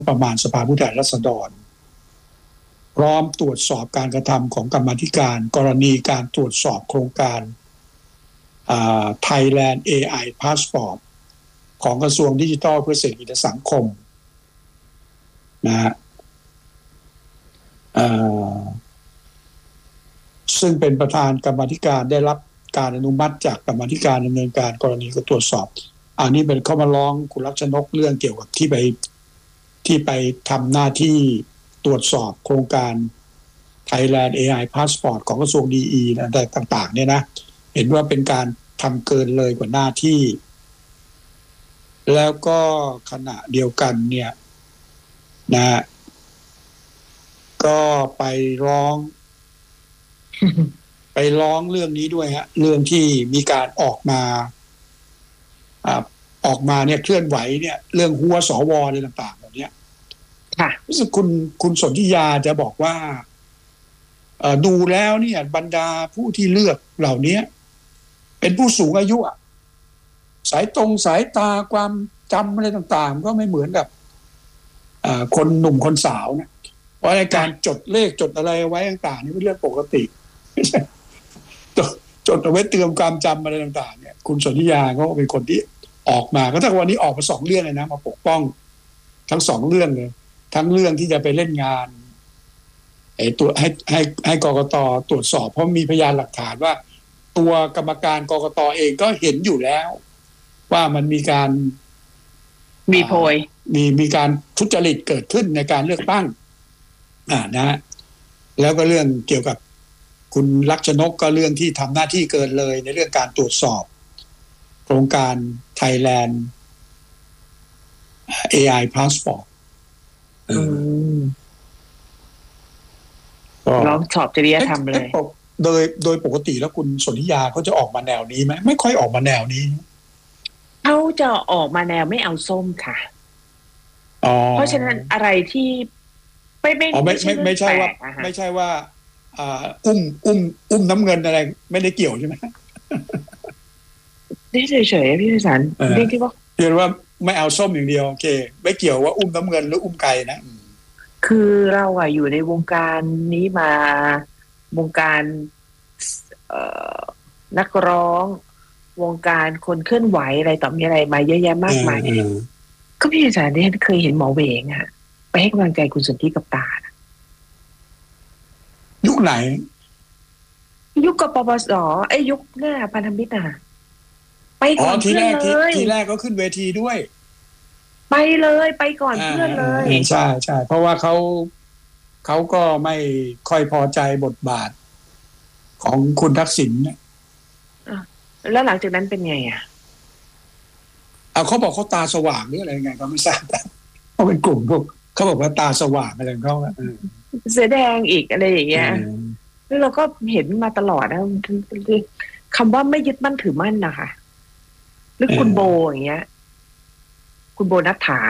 ประมาณสภาผู้แทนราษฎรพร้อมตรวจสอบการกระทำของกรรมาธิการกรณีการตรวจสอบโครงการThailand AI Passport ของกระทรวงดิจิทัลเพื่อเศรษฐกิจและสังคมนะฮะซึ่งเป็นประธานกรรมาธิการได้รับการอนุมัติจากกรรมาธิการดำเนินการกรณีก็ตรวจสอบอันนี้เป็นเข้ามาร้องคุณลักษณกเรื่องเกี่ยวกับที่ไปทำหน้าที่ตรวจสอบโครงการ Thailand AI Passport ของกระทรวงดีอะไรต่างๆเนี่ยนะเห็นว่าเป็นการทำเกินเลยกว่าหน้าที่แล้วก็ขณะเดียวกันเนี่ยนะก็ไปร้อง ไปร้องเรื่องนี้ด้วยฮะเรื่องที่มีการออกมาเนี่ยเคลื่อนไหวเนี่ยเรื่องหัวสวอะไรต่างๆแบบนี้ค่ะรู้สึกคุณสนธิยาจะบอกว่าดูแล้วเนี่ยบรรดาผู้ที่เลือกเหล่านี้เป็นผู้สูงอายุสายตาความจำอะไรต่างๆก็ไม่เหมือนกับคนหนุ่มคนสาวนะเพราะในการจดเลขจดอะไรไว้ต่างๆนี่เป็นเรื่องปกติจดเอาไว้เตือนความจำอะไรต่างๆเนี่ยคุณสนธิยาเขาเป็นคนที่ออกมาก็ถ้าวันนี้ออกมา2เรื่องเลยนะมาปกป้องทั้ง2เรื่องเลยทั้งเรื่องที่จะไปเล่นงานตัวให้กกต.ตรวจสอบเพราะมีพยานหลักฐานว่าตัวกรรมการกกต.เองก็เห็นอยู่แล้วว่ามันมีการมีโพยมีการทุจริตเกิดขึ้นในการเลือกตั้งนะแล้วก็เรื่องเกี่ยวกับคุณลักษณกก็เรื่องที่ทำหน้าที่เกินเลยในเรื่องการตรวจสอบโครงการ Thailand AI Passport ร้องสอบจริยธรรมเลยโดยปกติแล้วคุณสนธิยาเขาจะออกมาแนวนี้ไหมไม่ค่อยออกมาแนวนี้เขาจะออกมาแนวไม่เอาส้มค่ะเพราะฉะนั้นอะไรที่ไม่ใช่ว่าอุ้มน้ำเงินอะไรไม่ได้เกี่ยวใช่ไหมได้เฉยๆพี่พิสันเรียกว่าไม่เอาส้มอย่างเดียวโอเคไม่เกี่ยวว่าอุ้มน้ำเงินหรืออุ้มไก่นะคือเราอยู่ในวงการนี้มาวงการนักร้องวงการคนเคลื่อนไหวอะไรต่อมีอะไรมาเยอะแยะมากมายก็พี่อาจารย์เคยเห็นหมอเวงไปให้กำลังใจคุณสนธิกับตายุคไหนยุคกปปส.ยุคเนี่ยพันธมิตรไปก่อนทีแรกก็ขึ้นเวทีด้วยไปเลยไปก่อนเพื่อนเลยใช่เพราะว่าเขาก็ไม่ค่อยพอใจบทบาทของคุณทักษิณแล้วหลังจากนั้นเป็นไงเขาบอกเขาตาสว่างหรืออะไรไงก็ไม่ทราบแต่เขาเป็นกลุ่มพวกเขาบอกว่าตาสว่างอะไรของเขาเสื้อแดงอีกอะไรอย่างเงี้ยแล้วเราก็เห็นมาตลอดนะคำว่าไม่ยึดมั่นถือมั่นนะคะหรือคุณโบอย่างเงี้ยคุณโบนัฐฐา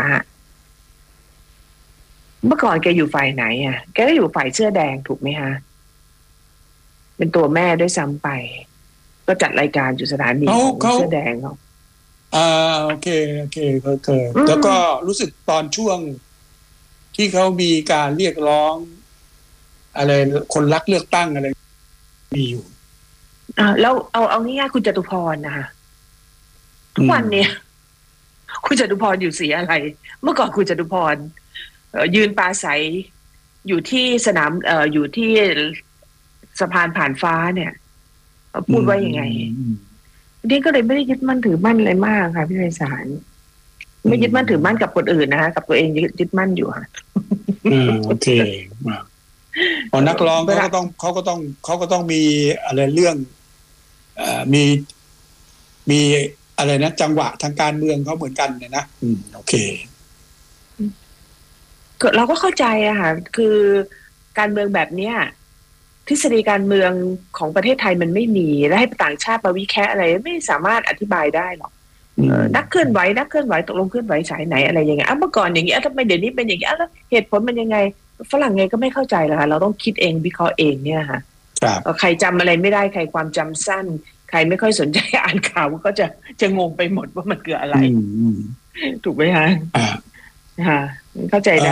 เมื่อก่อนแกอยู่ฝ่ายไหนแกก็อยู่ฝ่ายเสื้อแดงถูกไหมคะเป็นตัวแม่ด้วยซ้ำไปก็จัดรายการอยู่สถานีของเสื้อแดงเขาโอเคเคยแล้วก็รู้สึกตอนช่วงที่เขามีการเรียกร้องอะไรคนรักเลือกตั้งอะไรมีอยู่แล้วเอาง่ายๆคุณจตุพรนะคะทุกวันเนี่ยคุณจตุพรอยู่สีอะไรเมื่อก่อนคุณจตุพรยืนปราศัยอยู่ที่สนามอยู่ที่สะพานผ่านฟ้าเนี่ยพูดว่ายังไงนี่ก็เลยไม่ได้ยึดมั่นถือมั่นอะไรมากค่ะพี่ไพศาลไม่ยึดมั่นถือมั่นกับคนอื่นนะคะกับตัวเองยึดมั่นอยู่ค่ะโอเคพอนักร้องเขาก็ต้องมีอะไรเรื่องมีอะไรนะจังหวะทางการเมืองเขาเหมือนกันเนี่ยนะโอเคเราก็เข้าใจค่ะคือการเมืองแบบเนี้ยทฤษฎีการเมืองของประเทศไทยมันไม่มีและให้ต่างชาติมาวิเคราะห์อะไรไม่สามารถอธิบายได้หรอกนักเคลื่อนไหวตกลงเคลื่อนไหวสายไหนอะไรยังไงเมื่อก่อนอย่างนี้ทำไมเดี๋ยวนี้เป็นอย่างนี้แล้วเหตุผลมันยังไงฝรั่งไงก็ไม่เข้าใจหรอกค่ะเราต้องคิดเองวิเคราะห์เองเนี่ยค่ะใครจำอะไรไม่ได้ใครความจำสั้นใครไม่ค่อยสนใจอ่านข่าวก็จะงงไปหมดว่ามันเกิดอะไรถูกไหมคะเข้าใจได้